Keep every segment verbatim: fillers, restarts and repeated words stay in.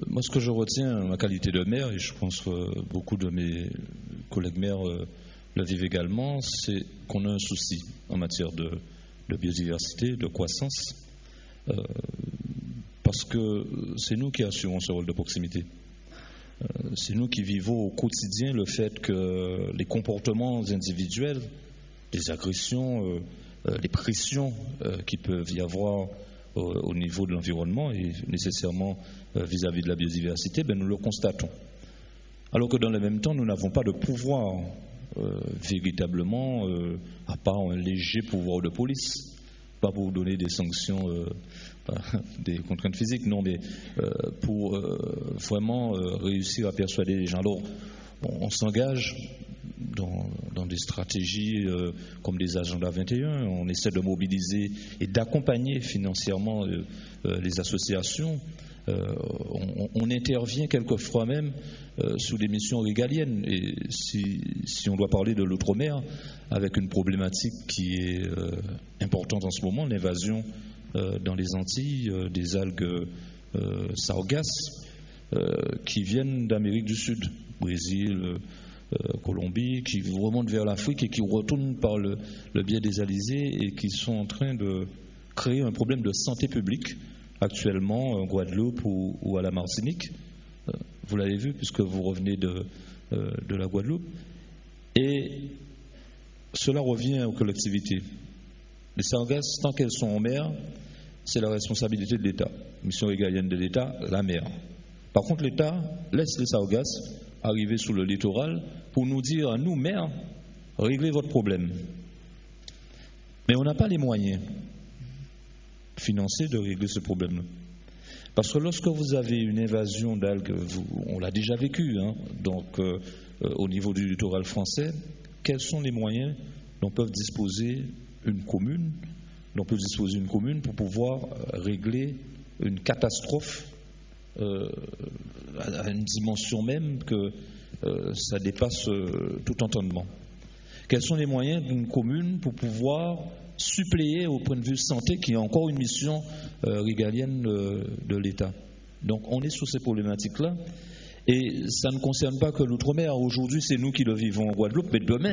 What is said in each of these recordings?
moi, ce que je retiens, ma qualité de maire, et je pense que beaucoup de mes collègues maires euh, le vivent également, c'est qu'on a un souci en matière de, de biodiversité, de croissance, euh, parce que c'est nous qui assurons ce rôle de proximité. Euh, c'est nous qui vivons au quotidien le fait que les comportements individuels, les agressions, euh, euh, les pressions euh, qui peuvent y avoir au, au niveau de l'environnement et nécessairement euh, vis-à-vis de la biodiversité, ben, nous le constatons. Alors que dans le même temps, nous n'avons pas de pouvoir euh, véritablement, euh, à part un léger pouvoir de police, pas pour donner des sanctions, euh, des contraintes physiques, non, mais euh, pour euh, vraiment euh, réussir à persuader les gens. Alors, on, on s'engage dans, dans des stratégies euh, comme des agendas vingt et un, on essaie de mobiliser et d'accompagner financièrement euh, euh, les associations. Euh, on, on intervient quelquefois même euh, sous des missions régaliennes. Et si, si on doit parler de l'outre-mer, avec une problématique qui est euh, importante en ce moment, l'invasion euh, dans les Antilles euh, des algues euh, sargasses euh, qui viennent d'Amérique du Sud, Brésil, euh, Colombie, qui remontent vers l'Afrique et qui retournent par le, le biais des alizés et qui sont en train de créer un problème de santé publique actuellement en Guadeloupe ou, ou à la Martinique. Vous l'avez vu puisque vous revenez de, euh, de la Guadeloupe. Et cela revient aux collectivités. Les sargasses, tant qu'elles sont en mer, c'est la responsabilité de l'État. Mission régalienne de l'État, la mer. Par contre, l'État laisse les sargasses arriver sous le littoral pour nous dire à nous, mer, réglez votre problème. Mais on n'a pas les moyens financiers de régler ce problème-là. Parce que lorsque vous avez une invasion d'algues, vous, on l'a déjà vécu, hein, donc euh, euh, au niveau du littoral français, quels sont les moyens dont peuvent disposer une commune, dont peut disposer une commune pour pouvoir régler une catastrophe euh, à une dimension même que euh, ça dépasse euh, tout entendement. Quels sont les moyens d'une commune pour pouvoir suppléer au point de vue santé, qui est encore une mission euh, régalienne euh, de l'État. Donc on est sur ces problématiques-là, et ça ne concerne pas que l'outre-mer. Aujourd'hui, c'est nous qui le vivons en Guadeloupe, mais demain,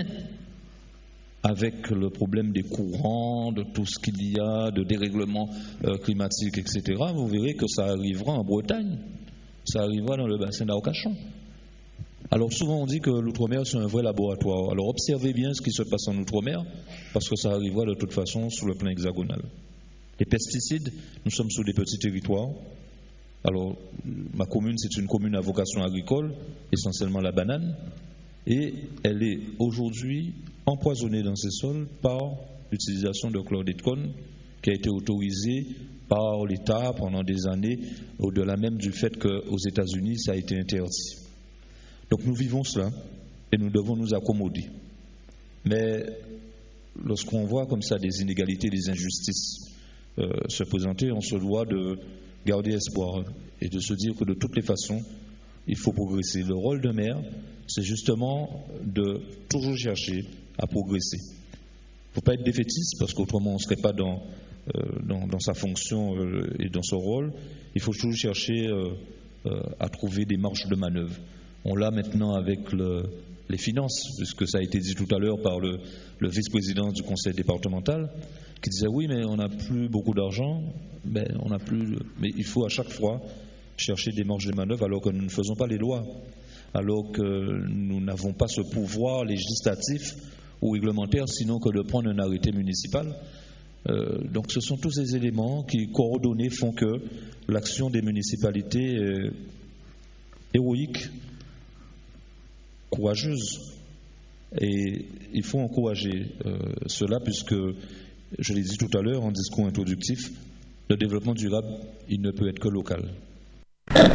avec le problème des courants, de tout ce qu'il y a, de dérèglement euh, climatique, et cetera, vous verrez que ça arrivera en Bretagne, ça arrivera dans le bassin d'Arcachon. Alors souvent on dit que l'outre-mer c'est un vrai laboratoire. Alors observez bien ce qui se passe en outre-mer, parce que ça arrivera de toute façon sur le plan hexagonal. Les pesticides, nous sommes sur des petits territoires. Alors ma commune, c'est une commune à vocation agricole, essentiellement la banane, et elle est aujourd'hui empoisonnée dans ses sols par l'utilisation de chlordécone qui a été autorisée par l'État pendant des années, au-delà même du fait qu'aux États-Unis ça a été interdit. Donc nous vivons cela et nous devons nous accommoder. Mais lorsqu'on voit comme ça des inégalités, des injustices euh, se présenter, on se doit de garder espoir et de se dire que de toutes les façons, il faut progresser. Le rôle d'un maire, c'est justement de toujours chercher à progresser. Il ne faut pas être défaitiste parce qu'autrement on ne serait pas dans, euh, dans, dans sa fonction euh, et dans son rôle. Il faut toujours chercher euh, euh, à trouver des marges de manœuvre. On l'a maintenant avec le, les finances, puisque ça a été dit tout à l'heure par le, le vice-président du conseil départemental, qui disait oui, mais on n'a plus beaucoup d'argent, mais, on n'a plus, mais il faut à chaque fois chercher des marges de manœuvre alors que nous ne faisons pas les lois, alors que nous n'avons pas ce pouvoir législatif ou réglementaire, sinon que de prendre un arrêté municipal. Euh, donc ce sont tous ces éléments qui, coordonnés, font que l'action des municipalités est héroïque, courageuse, et il faut encourager euh, cela, puisque je l'ai dit tout à l'heure en discours introductif, le développement durable, il ne peut être que local.